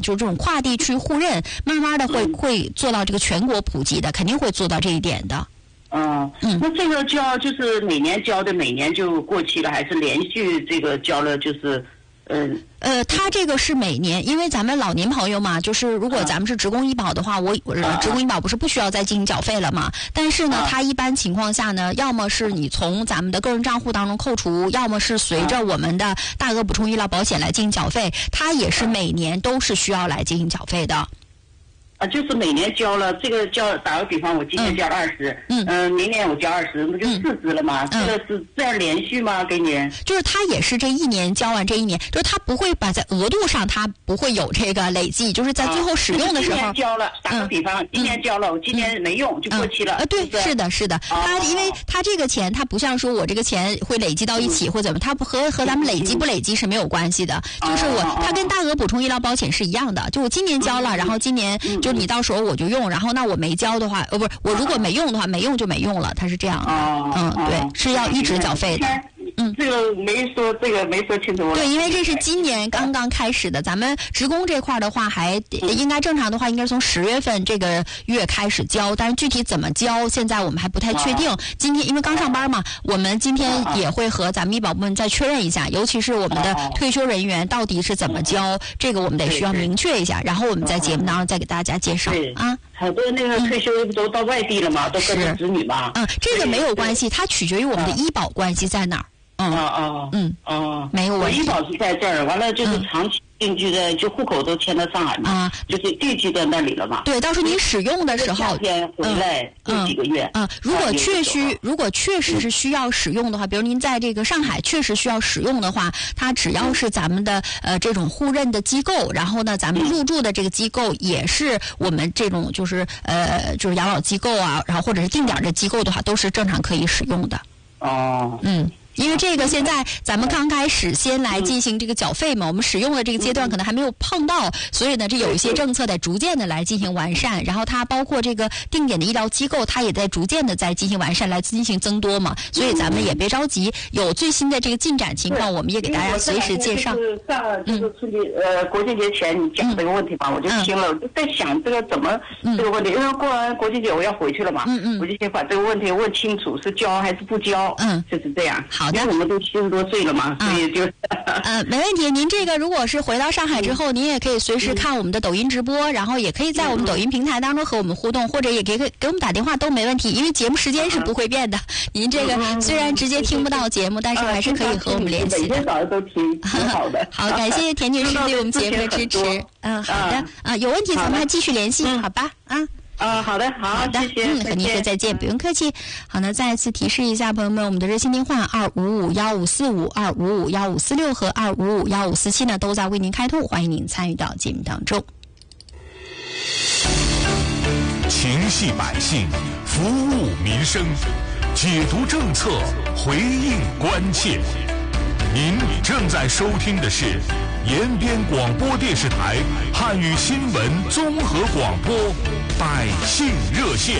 就是这种跨地区互认，慢慢的会做到这个全国普及的，肯定会做到这一点的。 那这个交就是每年交的，每年就过期了，还是连续这个交了就是？ 他这个是每年，因为咱们老年朋友嘛，就是如果咱们是职工医保的话，我职工医保不是不需要再进行缴费了嘛？但是呢，他一般情况下呢，要么是你从咱们的个人账户当中扣除，要么是随着我们的大额补充医疗保险来进行缴费，它也是每年都是需要来进行缴费的。 就是每年交了这个交，打个比方，我今年交了20，明年我交20，不就40了吗？这个是这样连续吗？给你？ 就是他也是这一年交完这一年，就是他不会把在额度上他不会有这个累计，就是在最后使用的时候。今年交了，打个比方，今年交了，我今年没用就过期了。 对，是的，是的。他因为他这个钱，他不像说我这个钱会累积到一起或怎么，他和咱们累积不累积是没有关系的。就是他跟大额补充医疗保险是一样的，就我今年交了，然后今年就你到时候我就用，然后那我没交的话，不是我如果没用的话，没用就没用了，它是这样的。对，是要一直缴费的。 这个没说清楚。 对，因为这是今年刚刚开始的，咱们职工这块的话，还应该正常的话，应该从10月份这个月开始交，但是具体怎么交，现在我们还不太确定。今天因为刚上班嘛，我们今天也会和咱们医保部门再确认一下，尤其是我们的退休人员到底是怎么交，这个我们得需要明确一下，然后我们在节目当中再给大家介绍啊。 好多那个退休都到外地了嘛，都跟着子女嘛。 这个没有关系，它取决于我们的医保关系在哪儿。没有问题。 我医保是在这儿，完了就是长期定居的，就户口都迁到上海嘛，就是定居在那里了嘛。 对，到时候你使用的时候， 夏天回来过几个月。 如果确实是需要使用的话，比如您在这个上海确实需要使用的话，它只要是咱们的这种互认的机构，然后呢，咱们入驻的这个机构也是我们这种就是养老机构啊，然后或者是定点的机构的话，都是正常可以使用的。因为这个现在咱们刚开始先来进行这个缴费嘛，我们使用的这个阶段可能还没有碰到，所以呢，这有一些政策得逐渐的来进行完善，然后它包括这个定点的医疗机构，它也在逐渐的在进行完善，来进行增多嘛，所以咱们也别着急，有最新的这个进展情况，我们也给大家随时介绍。 就是春节国庆节前你讲这个问题吧，我就听了，我就在想这个怎么这个问题，因为过完国庆节我要回去了嘛，我就先把这个问题问清楚，是交还是不交，就是这样。 好的， 我们都70多岁了嘛，所以就没问题。您这个如果是回到上海之后，您也可以随时看我们的抖音直播，然后也可以在我们抖音平台当中和我们互动，或者也给我们打电话都没问题，因为节目时间是不会变的。您这个虽然直接听不到节目，但是还是可以和我们联系的。 每天早上都听，挺好的。 好，感谢田女士对我们节目的支持。好的，有问题咱们还继续联系，好吧？ 好的，好的，谢谢， 和您说再见，不用客气。好呢，再次提示一下朋友们，我们的热线电话2551545、2551546和2551547呢，都在为您开通，欢迎您参与到节目当中。 情系百姓，服务民生，解读政策，回应关切。您正在收听的是延边广播电视台汉语新闻综合广播百姓热线。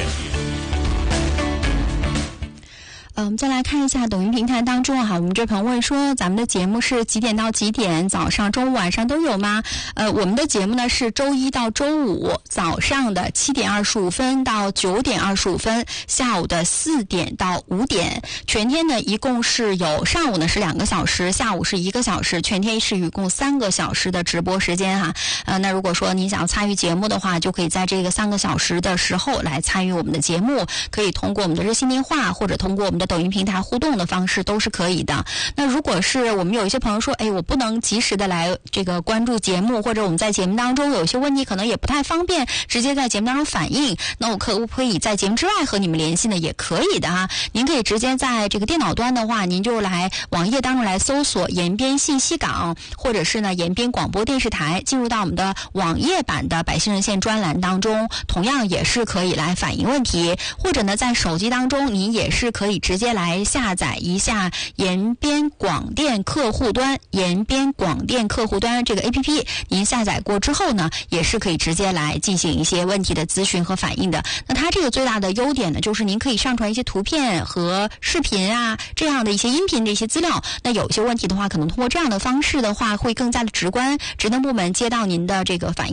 我们再来看一下抖音平台当中我们这朋友问说，咱们的节目是几点到几点？早上、中午、晚上都有吗？我们的节目呢是周一到周五早上的7点25分到9点25分，下午的4点到5点。全天呢一共是有上午呢是2个小时，下午是1个小时，全天是一共3个小时的直播时间哈。那如果说你想要参与节目的话，就可以在这个3个小时的时候来参与我们的节目，可以通过我们的热线电话或者通过我们的抖音平台互动的方式都是可以的。那如果是我们有一些朋友说，我不能及时的来这个关注节目，或者我们在节目当中有一些问题可能也不太方便直接在节目当中反映，那我可不可以在节目之外和你们联系呢？也可以的哈。您可以直接在这个电脑端的话，您就来网页当中来搜索延边信息港，或者是呢延边广播电视台，进入到我们的网页版的百姓热线专栏当中，同样也是可以来反映问题，或者呢在手机当中您也是可以直接来下载一下延边广电客户端，延边广电客户端这个 APP， 您下载过之后呢，也是可以直接来进行一些问题的咨询和反映的。那它这个最大的优点呢，就是您可以上传一些图片和视频啊，这样的一些音频的一些资料。那有一些问题的话，可能通过这样的方式的话，会更加的直观，职能部门接到您的这个反映